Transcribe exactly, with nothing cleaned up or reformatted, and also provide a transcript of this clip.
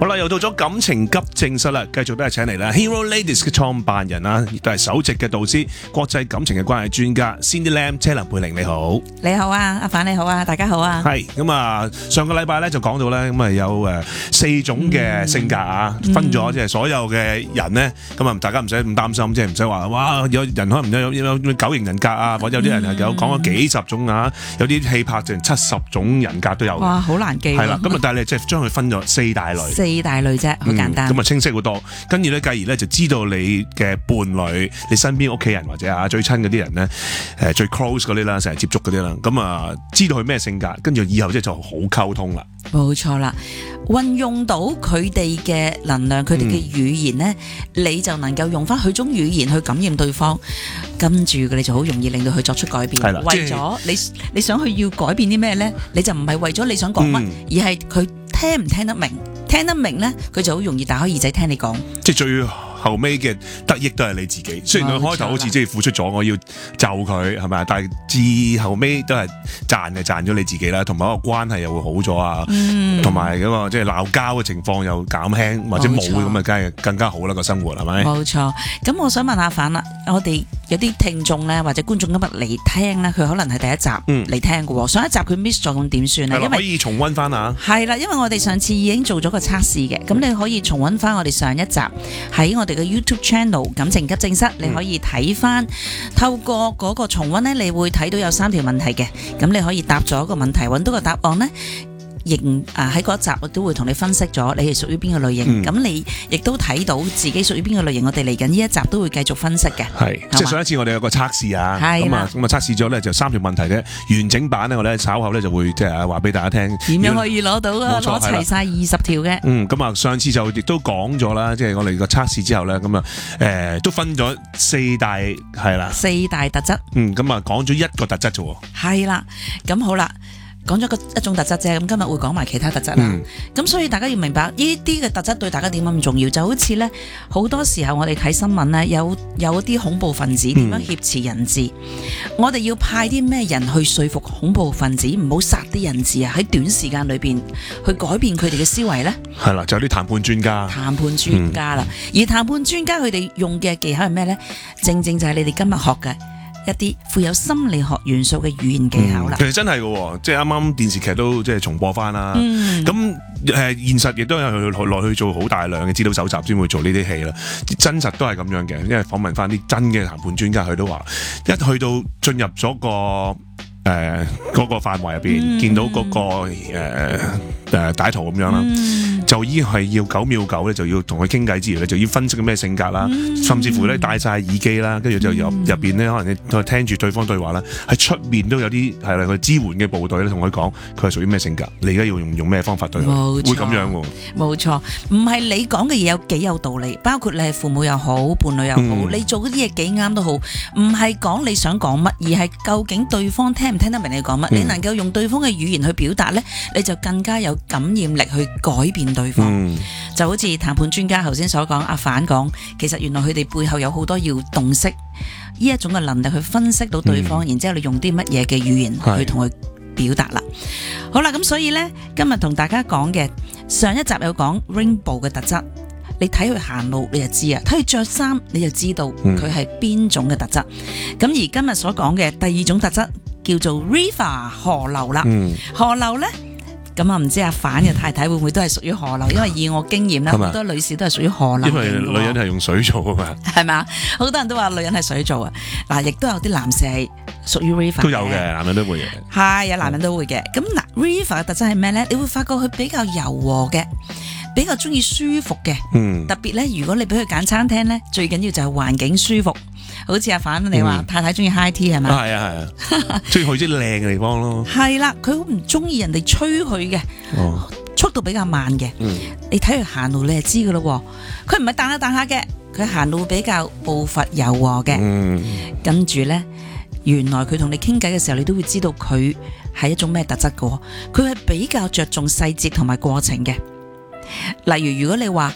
好啦，又到咗感情急症室啦，繼續都係請嚟啦 Hero Ladies 嘅創辦人啊，亦都係首席嘅導師、國際感情嘅關係專家 Cindy Lam 車林佩玲，你好。 你好啊，阿凡你好啊，大家好啊。 係咁啊，上個禮拜咧就講到咧，咁啊有誒四種嘅性格啊， 嗯、 分咗即係所有嘅人咧，咁啊大家唔使咁擔心，即係唔使話哇有人可能有有有九型人格啊，或者有啲人係有講咗幾十種啊，有啲氣魄成七十種人格都有。 哇，好難記。 係啦，咁啊但係你即係將佢分咗四大類。 四大類啫，好簡單。 咁啊、嗯、清晰好多，跟住咧繼而咧就知道你嘅伴侶、你身邊屋企人或者啊最親嗰啲人咧，誒最 close 嗰啲啦，成日接觸嗰啲啦，咁啊知道佢咩性格，跟住以後即係就好溝通啦。 冇錯啦，運用到佢哋嘅能量、佢哋嘅語言咧，嗯、你就能夠用翻佢種語言去感染對方，跟住你就好容易令到佢作出改變。係啦，為咗你你想佢要改變啲咩咧，你就唔係為咗你想講乜，嗯、而係佢聽唔聽得明。聽得明咧，佢就好容易打開耳仔聽你講。即係最後尾嘅得益都係你自己。雖然佢開頭好似即係付出咗，我要就佢係咪？但係至後尾都係賺係賺咗你自己啦，同埋個關係又會好咗啊。同埋嗰個即係鬧交嘅情況又減輕或者冇咁啊，梗係更加好啦個生活係咪？冇錯。咁我想問下凡啦，我哋有啲聽眾咧或者觀眾今日嚟聽咧，佢可能係第一集嚟聽嘅喎。嗯、上一集佢 miss 咗咁點算啊？因為可以重溫翻啊。係啦，因為我哋上次已經做咗個測試嘅，咁你可以重溫翻我哋上一集喺我哋嘅 YouTube channel 感情急症室，你可以睇翻。透過嗰個重溫呢，你會睇到有三條問題嘅，咁你可以答咗一個問題，揾到個答案呢。亦啊喺嗰一集我都會同你分析咗你係屬於邊個類型，咁、嗯、你亦都睇到自己屬於邊個類型。我哋嚟緊呢一集都會繼續分析嘅。係，即係上一次我哋有個測試啊，咁啊咁啊測試咗咧就三條問題嘅完整版咧，我哋稍後咧就會即係話俾大家聽點樣可以攞到啊，攞齊晒二十條嘅。嗯，咁啊上次就亦都講咗啦，即係我哋個測試之後咧，咁啊誒都分咗四大係啦，四大特質。嗯，咁啊講咗一個特質啫喎。係啦，咁好啦。講咗個一種特質啫，咁今日會講埋其他特質啦。咁、嗯、所以大家要明白呢啲嘅特質對大家點咁重要，就好似呢，好多時候我哋睇新聞呢，有有啲恐怖分子點樣挾持人質，嗯、我哋要派啲咩人去說服恐怖分子唔好殺啲人質啊？喺短時間裏邊去改變佢哋嘅思維呢？係啦，就有啲談判專家，談判專家啦。嗯、而談判專家佢哋用嘅技巧係咩呢？正正就係你哋今日學嘅一啲富有心理學元素嘅語言技巧啦、嗯。其實真係嘅，即係啱啱電視劇都即係重播翻啦。咁誒、嗯呃，現實亦都有落去做好大量嘅資料搜集先會做呢啲戲啦。真實都係咁樣嘅，因為訪問翻啲真嘅談判專家，佢都話一去到進入咗個誒嗰、呃那個範圍入邊，嗯、見到嗰、那個誒誒歹徒咁樣啦。嗯就已經係要九秒九咧，就要同佢傾偈之餘咧，就要分析佢咩性格啦，嗯、甚至乎咧戴晒耳機啦，跟住就入入邊咧，可能你聽住對方對話啦，喺出面都有啲係啦，佢支援嘅部隊咧，同佢講佢係屬於咩性格，你而家要用用咩方法對佢，錯會咁樣喎。冇錯，唔係你講嘅嘢有幾有道理，包括你係父母又好，伴侶又好，嗯、你做嗰啲嘢幾啱都好，唔係講你想講乜，而係究竟對方聽唔聽得明你講乜，嗯、你能夠用對方嘅語言去表達咧，你就更加有感染力去改變對方。嗯、就好似談判專家頭先所講，阿反講，其實原來佢哋背後有好多要洞悉呢一種嘅能力去分析到對方，嗯、然之後你用啲乜嘢嘅語言去同佢表達啦。是好啦，咁所以呢，今日同大家講嘅上一集有講 Rainbow 嘅特質，你睇佢行路你就知啊，睇佢着衫你就知道佢係邊種嘅特質。咁、嗯、而今日所講嘅第二種特質叫做 River 河流啦，嗯、河流呢。咁啊，唔知阿反嘅太太會唔會都係屬於河流？因為以我經驗咧，好吧多女士都係屬於河流。因為女人係用水做啊嘛，係嘛？好多人都話女人係水做啊。嗱，亦都有啲男士係屬於 river 都有嘅，男人都會嘅。係，有男人都會嘅。咁嗱、嗯、river 嘅特質係咩咧？你會發覺佢比較柔和嘅，比較中意舒服嘅。嗯。特別咧，如果你俾佢揀餐廳咧，最緊要就係環境舒服。好似阿反你話、嗯、太太中意 high tea 係咪？係啊係啊，中意去啲靚嘅地方咯。係啦，佢好唔中意人哋催佢嘅，哦、速度比較慢嘅。嗯、你睇佢行路你就知噶咯，佢唔係彈下彈下嘅，佢行路比較步伐柔和嘅。嗯、跟住咧，原來佢同你傾偈嘅時候，你都會知道佢係一種咩特質噶。佢係比較着重細節同埋過程嘅。例如如果你話